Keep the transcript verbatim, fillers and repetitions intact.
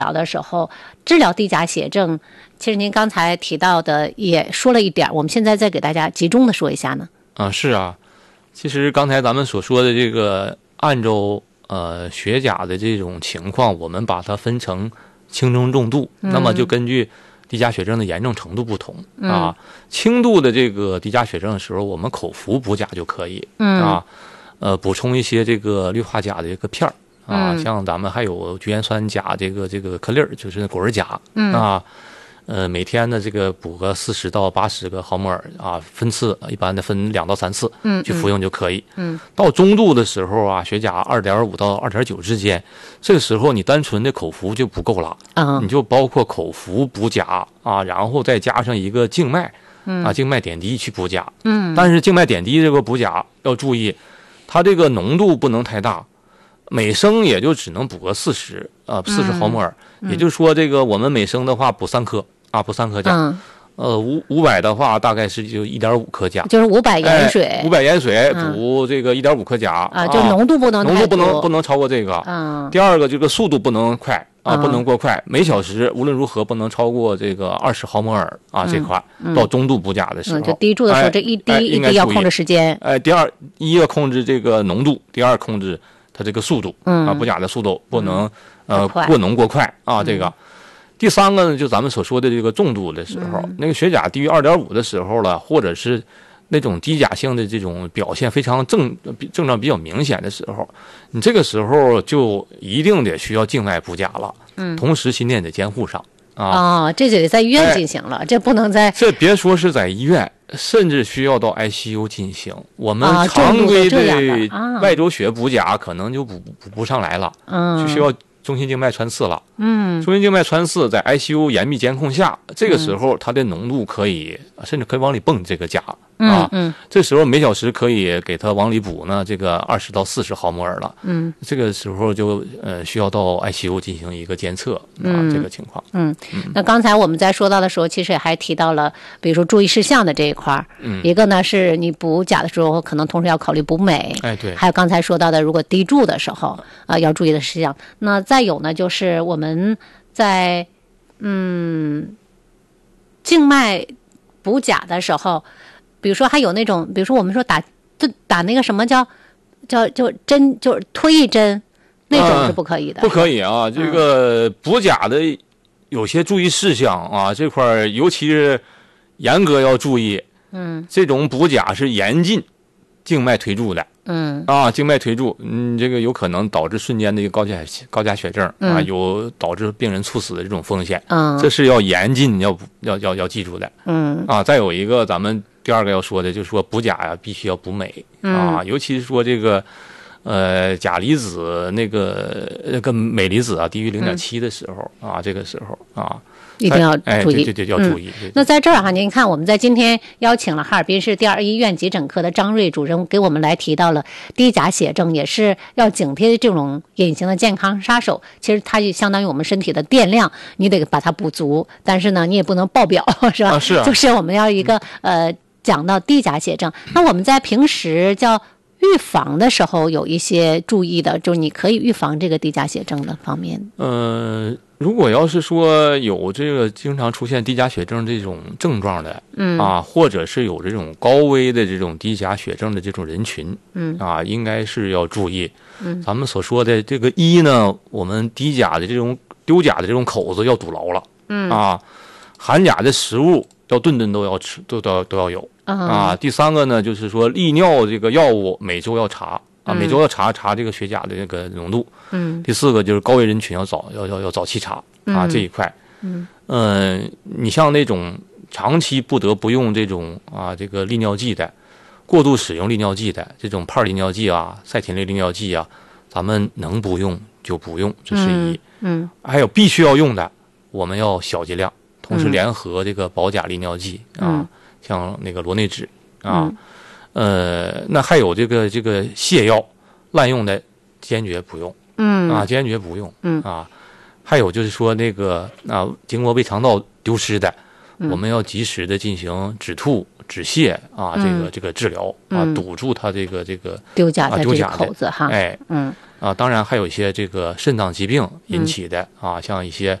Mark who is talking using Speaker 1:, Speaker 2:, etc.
Speaker 1: 疗的时候，治疗低钾血症，其实您刚才提到的也说了一点，我们现在再给大家集中的说一下呢。
Speaker 2: 啊，是啊，其实刚才咱们所说的这个，按照呃血钾的这种情况，我们把它分成轻中重度，嗯、那么就根据低钾血症的严重程度不同、嗯、啊，轻度的这个低钾血症的时候，我们口服补钾就可以、嗯、啊，呃，补充一些这个氯化钾的这个片儿啊、嗯，像咱们还有聚盐酸钾这个这个颗粒儿，就是果仁钾、嗯、啊。呃，每天呢，这个补个四十到八十个毫摩尔啊，分次，一般的分两到三次，嗯，去服用就可以。嗯，到中度的时候啊，血钾二点五到二点九之间，这个时候你单纯的口服就不够了，啊、嗯，你就包括口服补钾啊，然后再加上一个静脉，嗯啊，静脉点滴去补钾，嗯，但是静脉点滴这个补钾要注意，它这个浓度不能太大，每升也就只能补个四十啊，四十毫摩尔。嗯，也就是说，这个我们每升的话补三颗啊，补三颗钾。嗯，呃，五五百的话大概是就一点五颗钾，
Speaker 1: 就是五百盐水，
Speaker 2: 五百盐水补这个一点五颗钾
Speaker 1: 啊，就浓度不能
Speaker 2: 浓度不能不能超过这个。嗯，第二个这个速度不能快啊，不能过快，每小时无论如何不能超过这个二十毫摩尔啊这块。到中度补钾的时候，
Speaker 1: 就滴注的时候，这一滴一滴要控制时间。
Speaker 2: 哎，第二一要控制这个浓度，第二控制它这个速度啊，补钾的速度不能。呃，过浓过快啊，这个、嗯。第三个呢，就咱们所说的这个重度的时候，嗯、那个血钾低于二点五的时候了，或者是那种低钾性的这种表现非常症症状比较明显的时候，你这个时候就一定得需要静脉补钾了。嗯，同时心电得监护上啊。
Speaker 1: 哦，这就得在医院进行了，哎、这不能在。
Speaker 2: 这别说是在医院，甚至需要到 I C U 进行。我们常规的外周血补钾可能就补补不上来了，嗯，就需要。中心静脉穿刺了，嗯，中心静脉穿刺在 I C U 严密监控下，这个时候它的浓度可以，甚至可以往里泵这个钾啊，嗯，这时候每小时可以给它往里补呢，这个二十到四十毫摩尔了，嗯，这个时候就呃需要到 I C U 进行一个监测啊，这个情况，
Speaker 1: 嗯，那刚才我们在说到的时候，其实还提到了，比如说注意事项的这一块儿，嗯，一个呢是你补钾的时候，可能同时要考虑补镁，
Speaker 2: 哎，对，
Speaker 1: 还有刚才说到的，如果滴注的时候啊、呃、要注意的事项，那。再有呢，就是我们在嗯静脉补钾的时候，比如说还有那种，比如说我们说打打那个什么叫叫就针，就是推一针，那种是不可以的。
Speaker 2: 嗯、不可以啊！这个补钾的有些注意事项啊，这块尤其是严格要注意。嗯，这种补钾是严禁静脉推注的。嗯啊，静脉推注，嗯，这个有可能导致瞬间的一个高钾高钾血症、嗯、啊，有导致病人猝死的这种风险。嗯，这是要严禁，要要要要记住的。嗯啊，再有一个，咱们第二个要说的，就是说补钾呀、啊，必须要补镁、嗯、啊，尤其是说这个呃钾离子那个那个镁离子啊低于零点七的时候、嗯、啊，这个时候啊。
Speaker 1: 一定要注意，
Speaker 2: 哎、对对对，要注意。
Speaker 1: 嗯、那在这儿哈，您看我们在今天邀请了哈尔滨市第二医院急诊科的张瑞主任，给我们来提到了低钾血症也是要警惕的这种隐形的健康杀手。其实它就相当于我们身体的电量，你得把它补足，但是呢，你也不能爆表，是吧？
Speaker 2: 啊，是啊。
Speaker 1: 就是我们要一个呃，讲到低钾血症，那我们在平时叫预防的时候有一些注意的，就是你可以预防这个低钾血症的方面。
Speaker 2: 嗯、呃。如果要是说有这个经常出现低钾血症这种症状的，嗯啊，或者是有这种高危的这种低钾血症的这种人群，嗯啊，应该是要注意。嗯，咱们所说的这个一呢，我们低钾的这种丢钾的这种口子要堵牢了，嗯啊，含钾的食物要顿顿都要吃，都都要都要有啊。第三个呢，就是说利尿这个药物每周要查。啊，每周要查查这个血钾的这个浓度。嗯。第四个就是高危人群要早要要要早期查啊、嗯、这一块。嗯。嗯、呃，你像那种长期不得不用这种啊这个利尿剂的，过度使用利尿剂的这种派利尿剂啊、赛汀类利尿剂啊，咱们能不用就不用，这是一。嗯。嗯还有必须要用的，我们要小剂量，同时联合这个保钾利尿剂、嗯、啊，像那个罗内酯啊。嗯呃，那还有这个这个泻药，滥用的坚决不用，嗯啊，坚决不用，嗯啊，还有就是说那个啊，经过胃肠道丢失的，嗯、我们要及时的进行止吐、止泻啊，嗯、这个这个治疗啊，堵住它这个这个
Speaker 1: 丢钾的这个口子哈，
Speaker 2: 哎，嗯， 啊，当然还有一些这个肾脏疾病引起的、嗯、啊，像一些